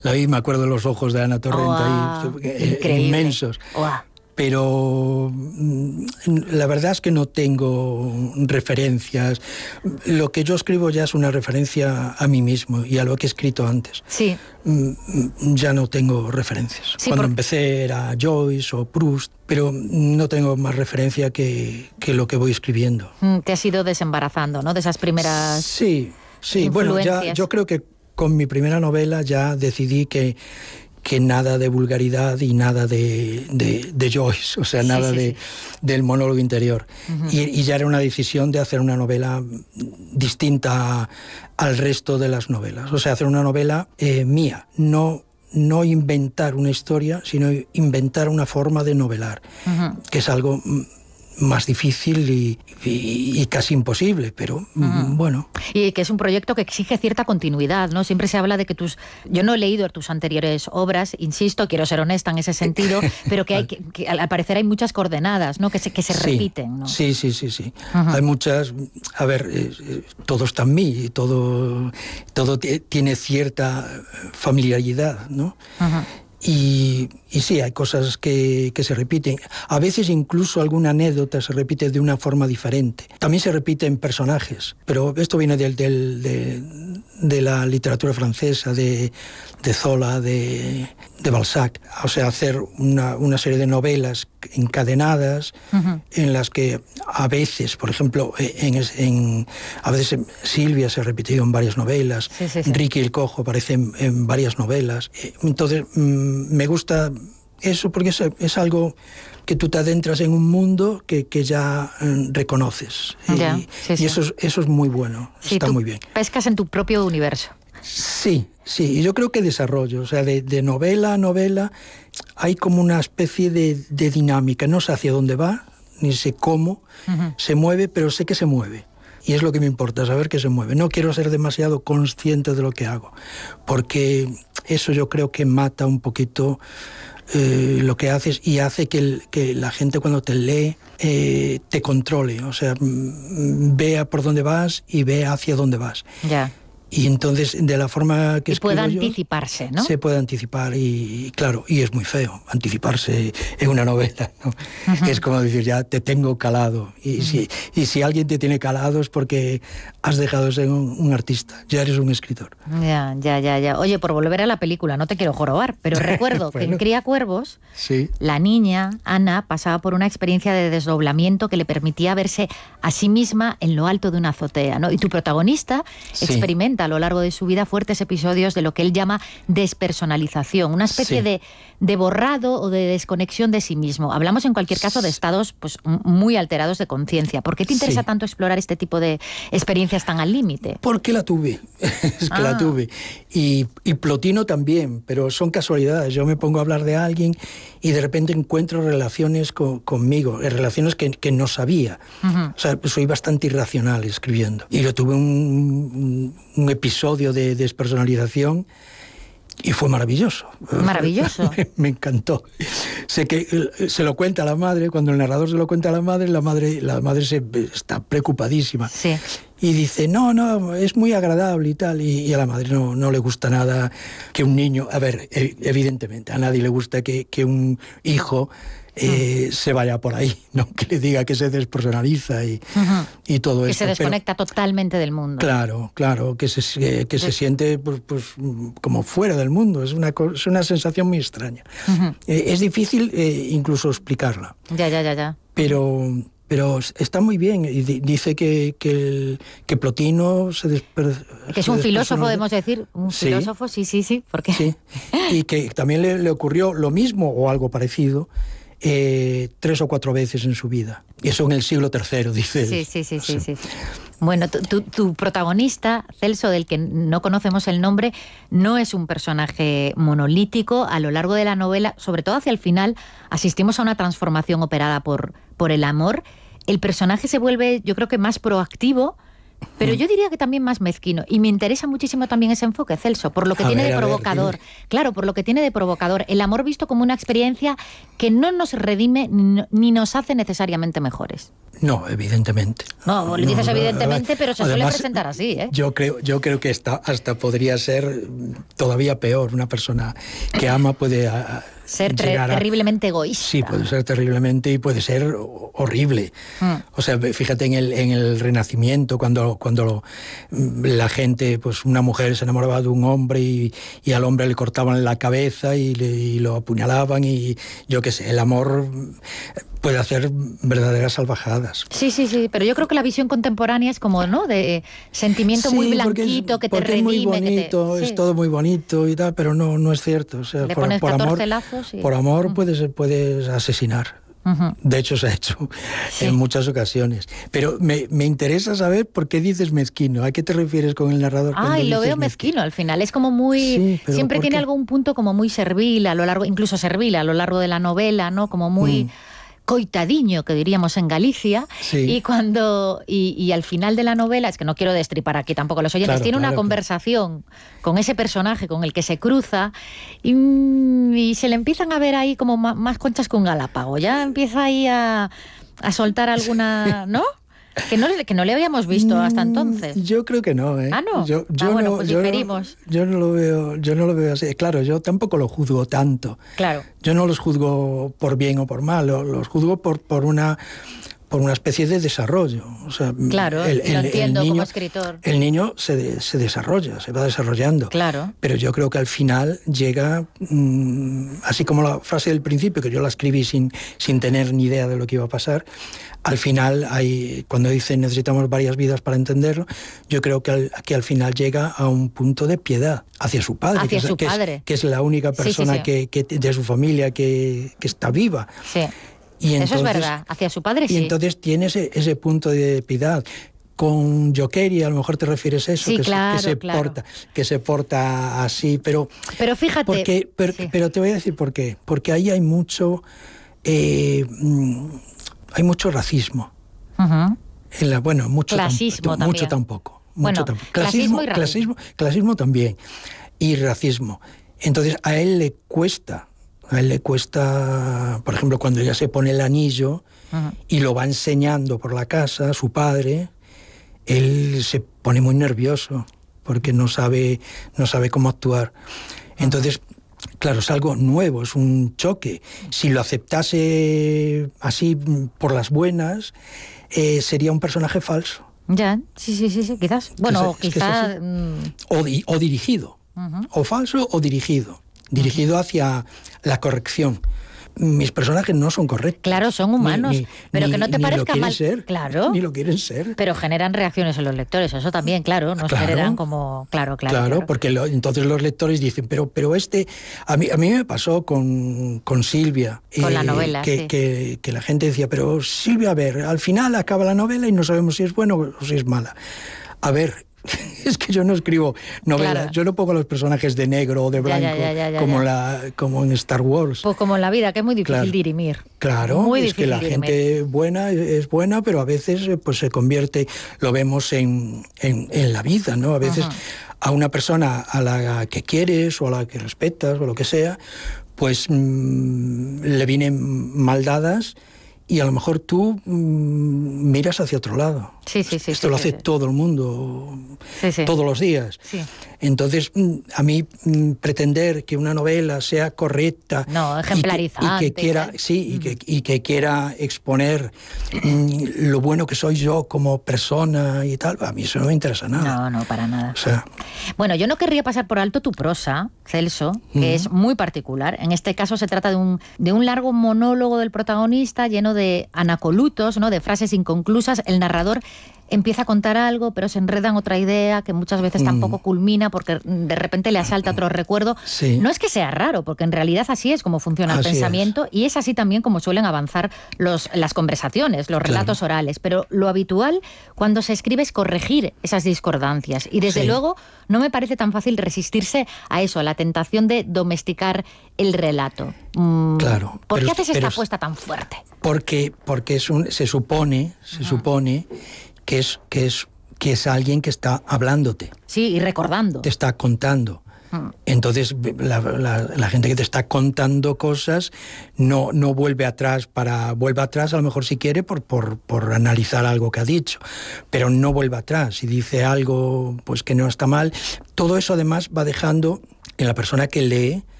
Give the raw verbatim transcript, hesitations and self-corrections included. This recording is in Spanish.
La vi, me acuerdo de los ojos de Ana Torrent Oh, ahí, eh, increíble. inmensos. Oh. Pero la verdad es que no tengo referencias. Lo que yo escribo ya es una referencia a mí mismo y a lo que he escrito antes. Sí. Ya no tengo referencias. Sí, Cuando por... empecé era Joyce o Proust, pero no tengo más referencia que, que lo que voy escribiendo. Te has ido desembarazando, ¿no? De esas primeras Sí, sí. Bueno, ya, yo creo que con mi primera novela ya decidí que que nada de vulgaridad y nada de, de, de Joyce, o sea, nada sí, sí, de, sí. del monólogo interior. Uh-huh. y, y ya era una decisión de hacer una novela distinta al resto de las novelas. O sea, hacer una novela eh, mía, no, no inventar una historia, sino inventar una forma de novelar, uh-huh. que es algo más difícil y, y, y casi imposible, pero uh-huh. bueno. Y que es un proyecto que exige cierta continuidad, ¿no? Siempre se habla de que tus... Yo no he leído tus anteriores obras, insisto, quiero ser honesta en ese sentido, pero que, hay, que, que al parecer hay muchas coordenadas, ¿no? Que se, que se sí, repiten, ¿no? Sí, sí, sí, sí. Uh-huh. Hay muchas... A ver, eh, todo está en mí, todo, todo t- tiene cierta familiaridad, ¿no? Uh-huh. Y, y sí, hay cosas que, que se repiten. A veces incluso alguna anécdota se repite de una forma diferente. También se repiten personajes, pero esto viene del, del, de, de la literatura francesa, de, de Zola, de, de Balzac. O sea, hacer una, una serie de novelas encadenadas uh-huh. en las que a veces, por ejemplo, en, en, a veces Silvia se ha repetido en varias novelas, sí, sí, sí. Ricky el Cojo aparece en, en varias novelas. Entonces, me gusta eso porque es, es algo que tú te adentras en un mundo que, que ya eh, reconoces. Ya, y sí, y sí. Eso, es, eso es muy bueno, sí, está tú muy bien. Pescas en tu propio universo. Sí, sí, y yo creo que desarrollo, o sea, de, de novela a novela hay como una especie de, de dinámica, no sé hacia dónde va, ni sé cómo uh-huh. se mueve, pero sé que se mueve. Y es lo que me importa, saber que se mueve. No quiero ser demasiado consciente de lo que hago, porque eso yo creo que mata un poquito eh, lo que haces y hace que, el, que la gente cuando te lee eh, te controle, o sea, vea por dónde vas y vea hacia dónde vas. Ya. Y entonces, de la forma que y escribo pueda yo, anticiparse, ¿no? Se puede anticipar y, y, claro, y es muy feo anticiparse en una novela, ¿no? Uh-huh. Es como decir, ya te tengo calado. Y, uh-huh. si, y si alguien te tiene calado es porque has dejado de ser un, un artista, ya eres un escritor. Ya, ya, ya, ya. Oye, por volver a la película, no te quiero jorobar, pero recuerdo bueno. que en Criacuervos, sí. la niña, Ana, pasaba por una experiencia de desdoblamiento que le permitía verse a sí misma en lo alto de una azotea, ¿no? Y tu protagonista sí. experimenta a lo largo de su vida fuertes episodios de lo que él llama despersonalización, una especie sí. de, de borrado o de desconexión de sí mismo. Hablamos en cualquier caso de estados pues, muy alterados de conciencia. ¿Por qué te interesa sí. tanto explorar este tipo de experiencias tan al límite? Porque la tuve, es que ah. la tuve. Y, y Plotino también, pero son casualidades. Yo me pongo a hablar de alguien y de repente encuentro relaciones con, conmigo, relaciones que, que no sabía. Uh-huh. O sea, soy bastante irracional escribiendo. Y yo tuve un, un, un episodio de despersonalización y fue maravilloso. Maravilloso. me, me encantó. Sé que se lo cuenta a la madre, cuando el narrador se lo cuenta a la madre, la madre, la madre se, está preocupadísima. Sí. Y dice, no, no, es muy agradable y tal. Y, y a la madre no, no le gusta nada que un niño... A ver, evidentemente, a nadie le gusta que, que un hijo eh, uh-huh. se vaya por ahí, ¿no? Que le diga que se despersonaliza y, uh-huh. y todo eso. Que se desconecta pero, totalmente del mundo. Claro, claro, que se, que, que se siente pues, pues, como fuera del mundo. Es una, es una sensación muy extraña. Uh-huh. Eh, es difícil eh, incluso explicarla. Ya, ya, ya, ya. Pero... Pero está muy bien, y dice que, que, el, que Plotino se desper, Que es un filósofo, debemos decir, un sí. filósofo, sí, sí, sí, porque... Sí, y que también le, le ocurrió lo mismo o algo parecido eh, tres o cuatro veces en su vida. Y eso en el siglo tercero, dice. Sí, sí, sí, sí, sí. sí. Bueno, tu, tu, tu protagonista, Celso, del que no conocemos el nombre, no es un personaje monolítico. A lo largo de la novela, sobre todo hacia el final, asistimos a una transformación operada por, por el amor. El personaje se vuelve, yo creo que más proactivo, Pero yo diría que también más mezquino. Y me interesa muchísimo también ese enfoque, Celso, por lo que a tiene ver, de provocador. Ver, claro, por lo que tiene de provocador. El amor visto como una experiencia que no nos redime ni nos hace necesariamente mejores. No, evidentemente. No, le dices no, evidentemente, pero se además, suele presentar así, ¿eh? Yo creo, yo creo que hasta, hasta podría ser todavía peor. Una persona que ama puede a, ser ter terriblemente egoísta. Sí, puede ser terriblemente y puede ser horrible. Mm. O sea, fíjate en el, en el Renacimiento, cuando, cuando la gente, pues una mujer se enamoraba de un hombre y, y al hombre le cortaban la cabeza y, le, y lo apuñalaban y yo qué sé, el amor puede hacer verdaderas salvajadas. Sí, sí, sí, pero yo creo que la visión contemporánea es como, ¿no?, de sentimiento sí, muy blanquito, es, que te redime. Es muy bonito, que te, es sí. todo muy bonito y tal, pero no, no es cierto. O sea, Le por, pones por amor, lazos y... por amor uh-huh. puedes, puedes asesinar. Uh-huh. De hecho, se ha hecho sí. en muchas ocasiones. Pero me, me interesa saber por qué dices mezquino. ¿A qué te refieres con el narrador? Ah, y lo veo mezquino. mezquino al final. Es como muy... Sí, siempre tiene algún punto como muy servil a lo largo, incluso servil a lo largo de la novela, ¿no? Como muy... Mm. coitadiño, que diríamos en Galicia, sí. y cuando y, y al final de la novela, es que no quiero destripar aquí tampoco los oyentes, claro, tiene claro, una conversación claro. con ese personaje con el que se cruza y, y se le empiezan a ver ahí como más, más conchas que un galápago, ya empieza ahí a, a soltar alguna, ¿no? Que no, que no le habíamos visto hasta entonces. Yo creo que no, ¿eh? Ah, no. Yo, yo ah, bueno, no, pues yo diferimos. No, yo no lo veo, yo no lo veo así. Claro, yo tampoco lo juzgo tanto. Claro. Yo no los juzgo por bien o por mal, los juzgo por, por una por una especie de desarrollo. O sea, claro, el, el, lo entiendo el niño, como escritor. El niño se, se desarrolla, se va desarrollando. Claro. Pero yo creo que al final llega, mmm, así como la frase del principio, que yo la escribí sin, sin tener ni idea de lo que iba a pasar, al final, hay, cuando dice necesitamos varias vidas para entenderlo, yo creo que al, que al final llega a un punto de piedad hacia su padre, hacia que, su es, que, padre. Es, que es la única persona sí, sí, sí. Que, que de su familia que, que está viva. Sí. Y entonces, eso es verdad, hacia su padre sí. Y entonces tiene ese, ese punto de piedad. Con Joqueri a lo mejor te refieres a eso, sí, que, claro, se, que, se claro. porta, que se porta así, pero... Pero fíjate... Porque, pero, sí. pero te voy a decir por qué. Porque ahí hay mucho... Eh, hay mucho racismo. Uh-huh. En la, bueno, mucho, clasismo tam, mucho tampoco. Mucho bueno, tampoco. Clasismo, clasismo, y clasismo, clasismo también. Y racismo. Entonces a él le cuesta... A él le cuesta, por ejemplo, cuando ella se pone el anillo uh-huh. y lo va enseñando por la casa, su padre, él se pone muy nervioso porque no sabe, no sabe cómo actuar. Entonces, claro, es algo nuevo, es un choque. Si lo aceptase así por las buenas, eh, sería un personaje falso. Ya, sí, sí, sí, sí quizás. Bueno, es, es quizás... o, di, o dirigido, uh-huh. o falso o dirigido. Dirigido hacia la corrección. Mis personajes no son correctos. Claro, son humanos, ni, ni, pero ni, que no te ni parezca lo mal. Ser, claro. Ni lo quieren ser. Pero generan reacciones en los lectores, eso también, claro, nos claro, generan como... Claro, claro. Claro, claro. porque lo, entonces los lectores dicen, pero, pero este... A mí, a mí me pasó con, con Silvia. Con eh, la novela, que, sí. que, que la gente decía, pero Silvia, a ver, al final acaba la novela y no sabemos si es buena o si es mala. A ver... Es que yo no escribo novelas, claro. Yo no pongo a los personajes de negro o de blanco ya, ya, ya, ya, como, ya. La, como en Star Wars. Pues como en la vida, que es muy difícil claro. dirimir. Claro, muy es difícil que la dirimir. gente buena es buena, pero a veces pues se convierte, lo vemos en, en, en la vida, ¿no? A veces uh-huh. a una persona a la que quieres o a la que respetas o lo que sea, pues mmm, le vienen mal dadas y a lo mejor tú mmm, miras hacia otro lado. Sí, sí, sí. Esto sí, lo sí, hace sí. todo el mundo, sí, sí. todos los días. Sí. Entonces, a mí pretender que una novela sea correcta, no, ejemplarizante, y que, y que quiera, sí, y que, y que quiera exponer mm, lo bueno que soy yo como persona y tal, a mí eso no me interesa nada. No, no, para nada. O sea, bueno, yo no querría pasar por alto tu prosa, Celso, que uh-huh. es muy particular. En este caso se trata de un, de un largo monólogo del protagonista lleno de anacolutos, ¿no? De frases inconclusas. El narrador empieza a contar algo, pero se enreda en otra idea que muchas veces tampoco mm. culmina porque de repente le asalta otro recuerdo. Sí. No es que sea raro, porque en realidad así es como funciona así el pensamiento es. Y es así también como suelen avanzar los, las conversaciones, los relatos claro. orales. Pero lo habitual cuando se escribe es corregir esas discordancias. Y desde sí. luego no me parece tan fácil resistirse a eso, a la tentación de domesticar el relato. Mm, claro. ¿Por pero, qué haces esta pero, apuesta tan fuerte? Porque, porque es un, se supone, se uh-huh. supone que es, que es que es alguien que está hablándote. Sí, y recordando. Te está contando. Entonces la, la, la gente que te está contando cosas no, no vuelve atrás para vuelve atrás a lo mejor si quiere por, por, por analizar algo que ha dicho, pero no vuelve atrás. Si dice algo pues que no está mal, todo eso además va dejando en la persona que lee